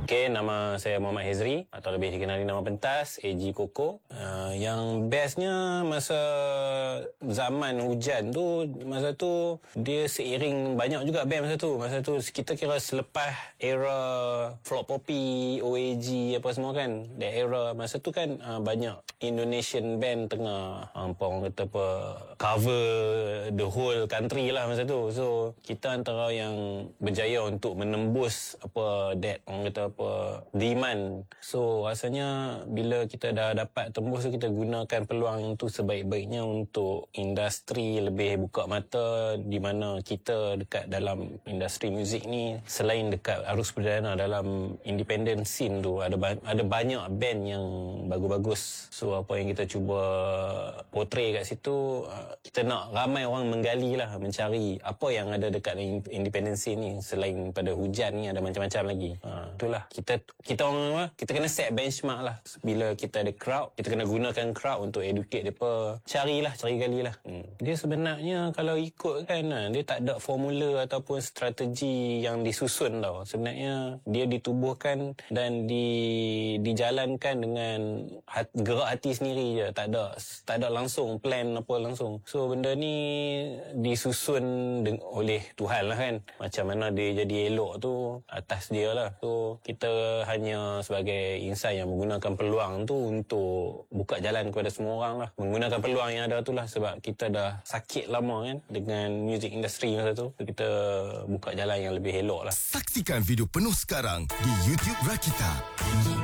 Okay, nama saya Muhammad Hezri atau lebih dikenali nama pentas AG Koko. Yang bestnya masa zaman hujan tu, masa tu dia seiring banyak juga band masa tu. Masa tu kita kira selepas era Flop Poppy, OAG apa semua kan. That era masa tu kan banyak Indonesian band tengah orang kata apa cover the whole country lah masa tu. So kita antara yang berjaya untuk menembus apa that orang kata apa demand. So rasanya bila kita dah dapat tembus tu, kita gunakan peluang tu sebaik-baiknya untuk industri lebih buka mata, di mana kita dekat dalam industri muzik ni selain dekat arus perdana dalam independent scene tu ada banyak band yang bagus-bagus. So apa yang kita cuba portray kat situ, kita nak ramai orang menggali lah, mencari apa yang ada dekat independent scene ni. Selain pada hujan ni ada macam-macam lagi. Itulah kita orang apa, kita kena set benchmark lah. Bila kita ada crowd, kita kena gunakan crowd untuk educate depa. Cari gali lah. Dia sebenarnya kalau ikut kan, dia tak ada formula ataupun strategi yang disusun tau. Sebenarnya dia ditubuhkan dan dijalankan dengan gerak hati sendiri je. Tak ada langsung plan apa langsung. So benda ni disusun oleh Tuhan lah kan. Macam mana dia jadi elok tu atas dia lah. So kita hanya sebagai insan yang menggunakan peluang tu untuk buka jalan kepada semua orang lah. Menggunakan peluang yang ada tu lah, sebab kita dah sakit lama kan dengan music industry masa tu. So kita buka jalan yang lebih elok lah. Saksikan video penuh sekarang di YouTube Rakita.